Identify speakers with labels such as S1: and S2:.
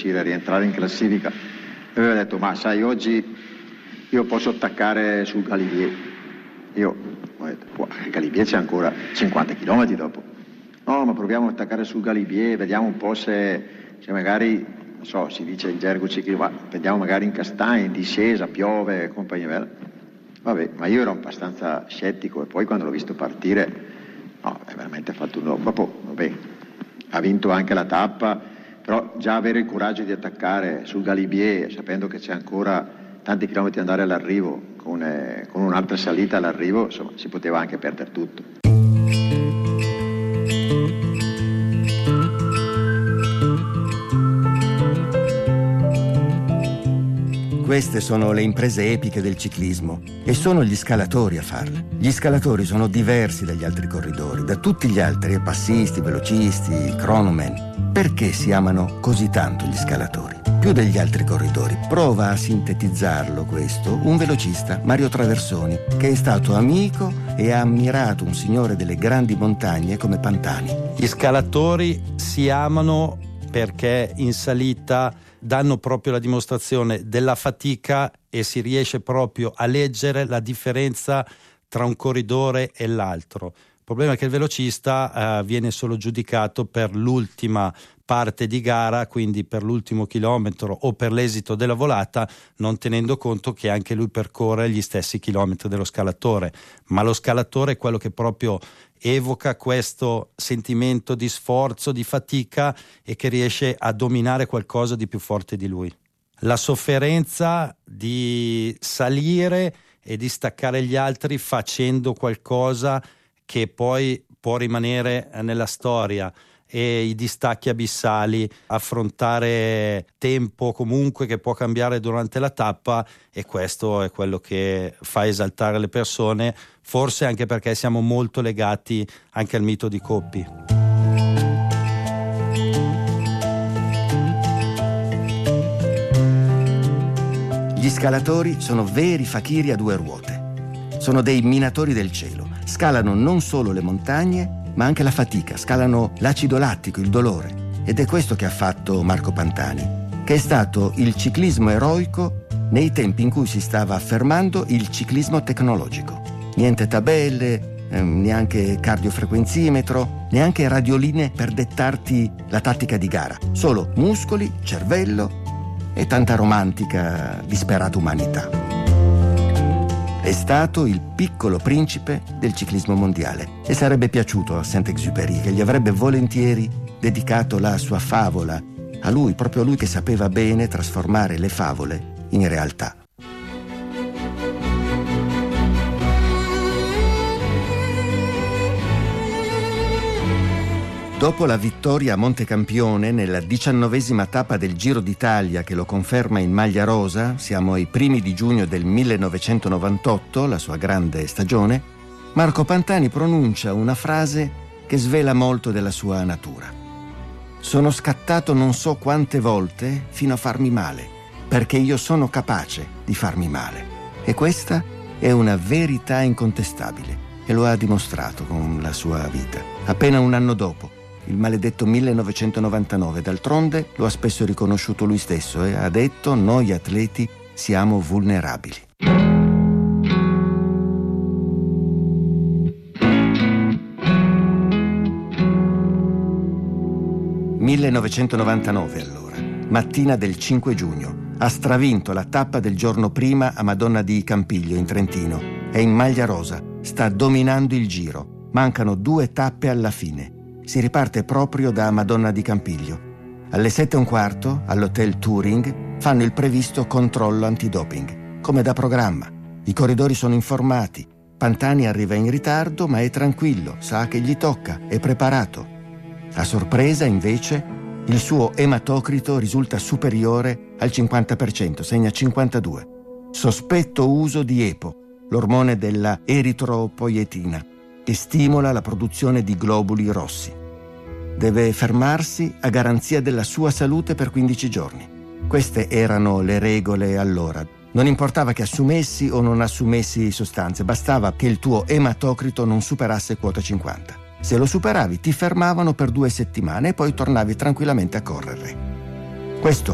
S1: riuscire a rientrare in classifica, e aveva detto: ma sai, oggi io posso attaccare sul Galibier. Io ho detto: il Galibier c'è ancora 50 km dopo. No, ma proviamo ad attaccare sul Galibier, vediamo un po' se magari, non so, si dice in gergo ciclistico, vediamo magari in Castagna, in discesa, piove, compagnia bella. Vabbè, ma io ero abbastanza scettico, e poi quando l'ho visto partire, no, è veramente fatto un dopo, vabbè, ha vinto anche la tappa, però già avere il coraggio di attaccare sul Galibier, sapendo che c'è ancora tanti chilometri da andare all'arrivo, con un'altra salita all'arrivo, insomma, si poteva anche perdere tutto.
S2: Queste sono le imprese epiche del ciclismo e sono gli scalatori a farle. Gli scalatori sono diversi dagli altri corridori, da tutti gli altri, passisti, velocisti, cronomen. Perché si amano così tanto gli scalatori? Più degli altri corridori. Prova a sintetizzarlo questo un velocista, Mario Traversoni, che è stato amico e ha ammirato un signore delle grandi montagne come Pantani.
S3: Gli scalatori si amano perché in salita danno proprio la dimostrazione della fatica e si riesce proprio a leggere la differenza tra un corridore e l'altro. Il problema è che il velocista viene solo giudicato per l'ultima parte di gara, quindi per l'ultimo chilometro o per l'esito della volata, non tenendo conto che anche lui percorre gli stessi chilometri dello scalatore. Ma lo scalatore è quello che proprio evoca questo sentimento di sforzo, di fatica, e che riesce a dominare qualcosa di più forte di lui. La sofferenza di salire e di staccare gli altri facendo qualcosa che poi può rimanere nella storia, e i distacchi abissali, affrontare tempo comunque che può cambiare durante la tappa, e questo è quello che fa esaltare le persone, forse anche perché siamo molto legati anche al mito di Coppi.
S2: Gli scalatori sono veri fakiri a due ruote. Sono dei minatori del cielo. Scalano non solo le montagne, ma anche la fatica, scalano l'acido lattico, il dolore. Ed è questo che ha fatto Marco Pantani, che è stato il ciclismo eroico nei tempi in cui si stava affermando il ciclismo tecnologico. Niente tabelle, neanche cardiofrequenzimetro, neanche radioline per dettarti la tattica di gara. Solo muscoli, cervello e tanta romantica, disperata umanità. È stato il piccolo principe del ciclismo mondiale e sarebbe piaciuto a Saint-Exupéry, che gli avrebbe volentieri dedicato la sua favola a lui, proprio a lui che sapeva bene trasformare le favole in realtà. Dopo la vittoria a Montecampione nella 19ª tappa del Giro d'Italia, che lo conferma in maglia rosa, siamo ai primi di giugno del 1998, la sua grande stagione, Marco Pantani pronuncia una frase che svela molto della sua natura. Sono scattato non so quante volte fino a farmi male, perché io sono capace di farmi male. E questa è una verità incontestabile e lo ha dimostrato con la sua vita. Appena un anno dopo, il maledetto 1999, d'altronde lo ha spesso riconosciuto lui stesso e ha detto: noi atleti siamo vulnerabili. «1999 allora, mattina del 5 giugno, ha stravinto la tappa del giorno prima a Madonna di Campiglio in Trentino. È in maglia rosa, sta dominando il giro. Mancano 2 tappe alla fine. Si riparte proprio da Madonna di Campiglio. Alle 7:15, all'hotel Turing, fanno il previsto controllo antidoping, come da programma. I corridori sono informati. Pantani arriva in ritardo, ma è tranquillo, sa che gli tocca, è preparato. A sorpresa, invece, il suo ematocrito risulta superiore al 50%, segna 52. Sospetto uso di EPO, l'ormone della eritropoietina, che stimola la produzione di globuli rossi. Deve fermarsi a garanzia della sua salute per 15 giorni. Queste erano le regole allora. Non importava che assumessi o non assumessi sostanze, bastava che il tuo ematocrito non superasse quota 50. Se lo superavi ti fermavano per 2 settimane e poi tornavi tranquillamente a correre. Questo